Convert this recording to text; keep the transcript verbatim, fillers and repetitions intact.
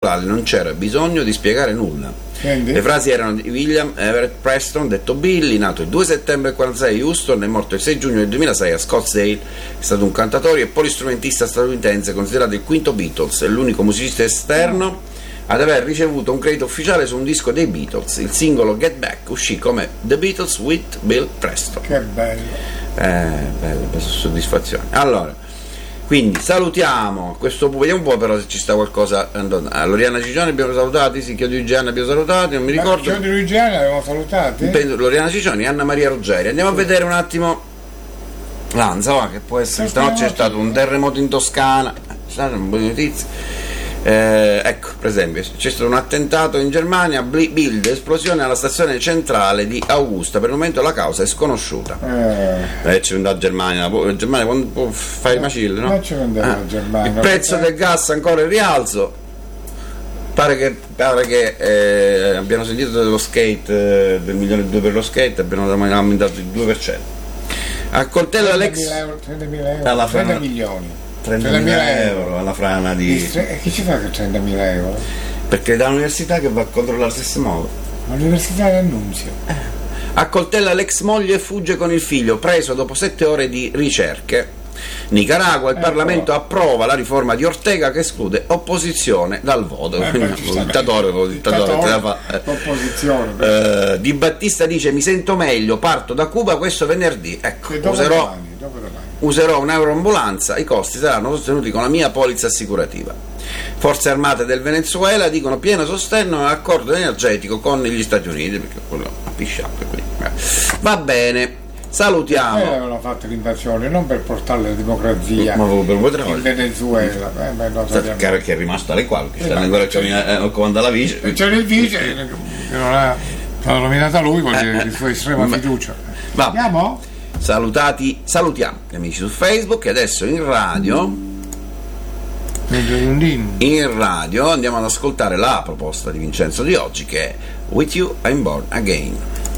quale non c'era bisogno di spiegare nulla. Quindi? Le frasi erano di William Everett Preston, detto Billy, nato il due settembre del quarantasei a Houston e morto il sei giugno del duemilasei a Scottsdale. È stato un cantautore e polistrumentista statunitense, considerato il quinto Beatles e l'unico musicista esterno ad aver ricevuto un credito ufficiale su un disco dei Beatles. Il singolo Get Back uscì come The Beatles with Bill Preston. Che bello. Eh, bella, bella soddisfazione. Allora, quindi salutiamo questo, vediamo un po' però se ci sta qualcosa. Allora, Loriana Ciccioni abbiamo salutati, sì, Chiodo Gianna abbiamo salutati, non mi ricordo. Chiodo Gianna abbiamo salutati? Penso, Loriana Ciccioni, Anna Maria Ruggeri. Andiamo sì. a vedere un attimo Lanza, va, che può essere, stanotte c'è stato un terremoto in Toscana, sono buone notizie. Eh, ecco, per esempio, c'è stato un attentato in Germania, Bild, esplosione alla stazione centrale di Augusta, per il momento la causa è sconosciuta. Eh, eh c'è da Germania, la Germania può fare i macilli, no? Ah, Germania, il prezzo del gas ancora in rialzo. Pare che, pare che eh, abbiano sentito dello skate, eh, del milione e due per lo skate, abbiano aumentato il due per cento. A coltello Alex trentamila euro, alla trenta milioni. trentamila euro alla frana di. E che ci fa con trentamila euro? Perché è dall'università che va a controllare se si muove. L'università d'Annunzio. Eh. Accoltella l'ex moglie e fugge con il figlio, preso dopo sette ore di ricerche. Nicaragua, il eh, Parlamento però. approva la riforma di Ortega che esclude opposizione dal voto. Eh, il dittatore, il dittatore, dittatore te opposizione. Eh, Di Battista dice: mi sento meglio, parto da Cuba questo venerdì. Ecco, userò, domani, domani. userò un'euroambulanza, i costi saranno sostenuti con la mia polizza assicurativa. Forze armate del Venezuela dicono pieno sostegno all'accordo energetico con gli Stati Uniti, perché quello ha pisciato. Va bene. Salutiamo. Eh, avevano fatto l'invasione non per portare la democrazia ma per in Venezuela, eh, beh, no, che, che è rimasto alle quali che stanno ancora eh, comanda la vice. C'è il vice che non è stata nominata lui con eh, la sua estrema ma, fiducia. Va. Andiamo? Salutati, salutiamo gli amici su Facebook e adesso in radio. In radio andiamo ad ascoltare la proposta di Vincenzo di oggi che è With You I'm Born Again.